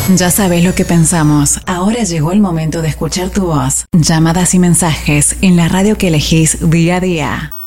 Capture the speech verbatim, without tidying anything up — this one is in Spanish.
Ya sabes lo que pensamos. Ahora llegó el momento de escuchar tu voz. Llamadas y mensajes en la radio que elegís día a día.